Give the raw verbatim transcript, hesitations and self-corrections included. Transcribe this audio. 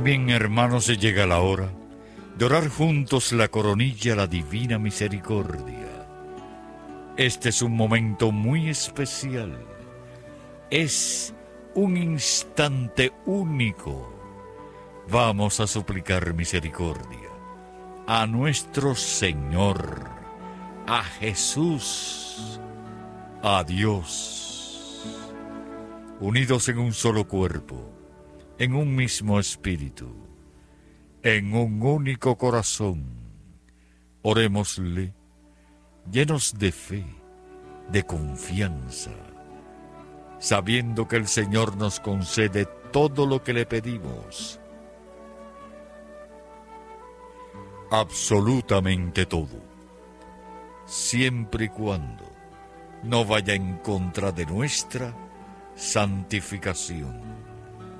Bien, hermanos, llega la hora de orar juntos la coronilla a la divina misericordia. Este es un momento muy especial. Es un instante único. Vamos a suplicar misericordia a nuestro Señor, a Jesús, a Dios, unidos en un solo cuerpo, en un mismo espíritu, en un único corazón. Orémosle, llenos de fe, de confianza, sabiendo que el Señor nos concede todo lo que le pedimos, absolutamente todo, siempre y cuando no vaya en contra de nuestra santificación.